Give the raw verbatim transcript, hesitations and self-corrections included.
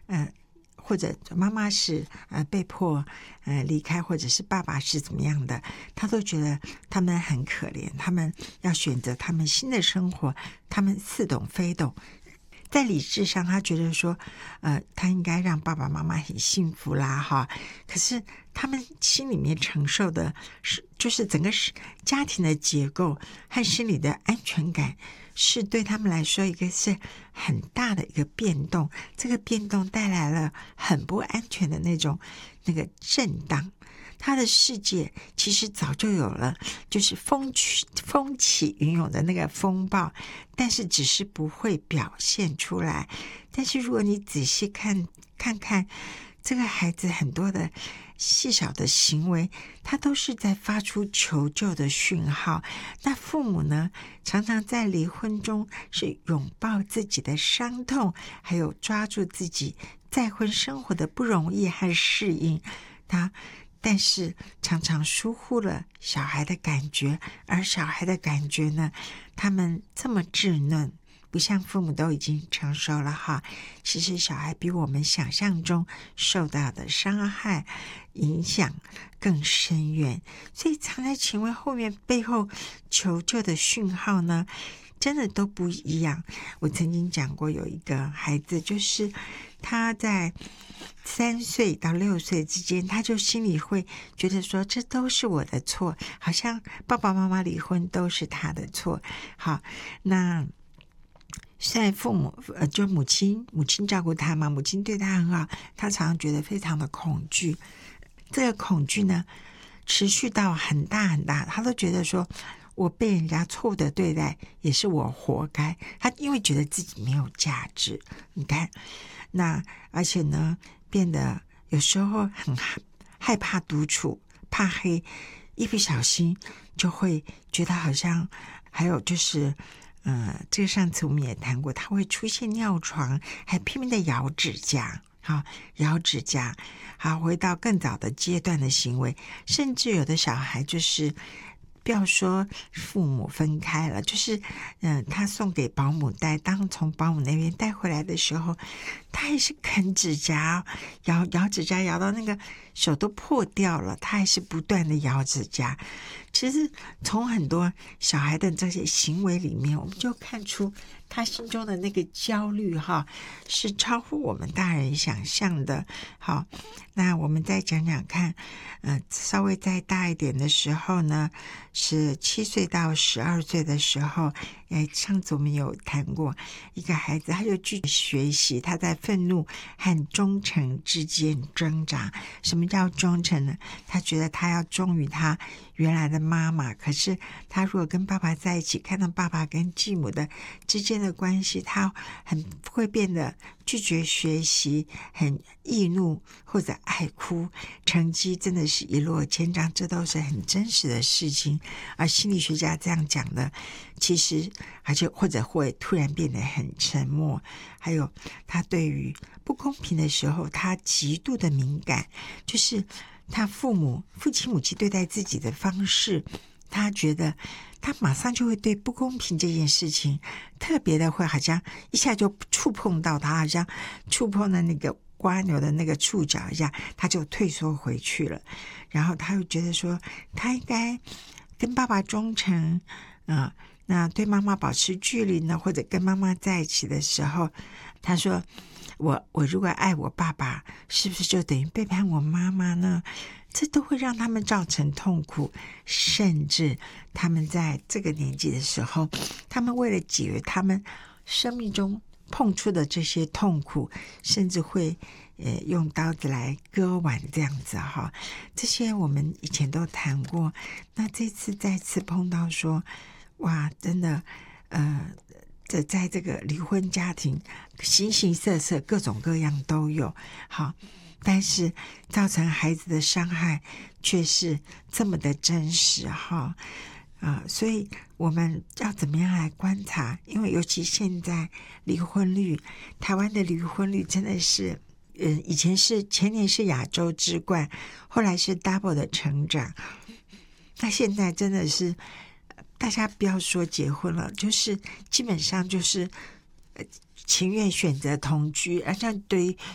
呃或者妈妈是呃被迫呃离开，或者是爸爸是怎么样的，他都觉得他们很可怜，他们要选择他们新的生活，他们似懂非懂。在理智上他觉得说呃，他应该让爸爸妈妈很幸福啦哈，可是他们心里面承受的是就是整个家庭的结构和心理的安全感，是对他们来说一个是很大的一个变动，这个变动带来了很不安全的那种那个震荡。他的世界其实早就有了就是风起风起云涌的那个风暴，但是只是不会表现出来。但是如果你仔细看看看这个孩子很多的细小的行为，他都是在发出求救的讯号。那父母呢，常常在离婚中是拥抱自己的伤痛，还有抓住自己再婚生活的不容易和适应，他但是常常疏忽了小孩的感觉，而小孩的感觉呢，他们这么稚嫩，不像父母都已经成熟了哈。其实小孩比我们想象中受到的伤害影响更深远，所以常在请问后面背后求救的讯号呢，真的都不一样。我曾经讲过，有一个孩子，就是他在三岁到六岁之间，他就心里会觉得说这都是我的错，好像爸爸妈妈离婚都是他的错。好，那虽然父母呃，就母亲母亲照顾他嘛，母亲对他很好，他常常觉得非常的恐惧。这个恐惧呢，持续到很大很大，他都觉得说我被人家错误的对待也是我活该，他因为觉得自己没有价值。你看，那而且呢变得有时候很害怕独处，怕黑，一不小心就会觉得好像，还有就是呃，这个上次我们也谈过，他会出现尿床，还拼命的咬指甲，好，咬指甲，好，回到更早的阶段的行为，甚至有的小孩就是不要说父母分开了，就是嗯、呃，他送给保姆带，当从保姆那边带回来的时候，他还是啃指甲，咬咬指甲，咬到那个手都破掉了，他还是不断的咬指甲。其实从很多小孩的这些行为里面，我们就看出他心中的那个焦虑哈，是超乎我们大人想象的。好，那我们再讲讲看，呃，稍微再大一点的时候呢，是七岁到十二岁的时候，哎，上次我们有谈过一个孩子，他就拒绝学习，他在愤怒和忠诚之间挣扎。什么叫忠诚呢？他觉得他要忠于他原来的妈妈，可是他如果跟爸爸在一起，看到爸爸跟继母的之间的关系，他很会变得拒绝学习，很易怒或者爱哭，成绩真的是一落千丈，这都是很真实的事情。而心理学家这样讲的，其实而且或者会突然变得很沉默，还有他对于不公平的时候，他极度的敏感，就是他父母父亲母亲对待自己的方式，他觉得他马上就会对不公平这件事情特别的会好像一下就触碰到他，好像触碰了那个蜗牛的那个触角一下，他就退缩回去了。然后他又觉得说他应该跟爸爸忠诚啊、呃，那对妈妈保持距离呢，或者跟妈妈在一起的时候，他说我我如果爱我爸爸，是不是就等于背叛我妈妈呢？这都会让他们造成痛苦，甚至他们在这个年纪的时候，他们为了解决他们生命中碰触的这些痛苦，甚至会呃用刀子来割腕这样子哈。这些我们以前都谈过，那这次再次碰到说，哇，真的呃这在这个离婚家庭形形色色，各种各样都有。好，但是造成孩子的伤害却是这么的真实哈。啊、呃，所以我们要怎么样来观察？因为尤其现在离婚率，台湾的离婚率真的是，嗯，以前是前年是亚洲之冠，后来是 double 的成长，那现在真的是大家不要说结婚了，就是基本上就是情愿选择同居，而且对于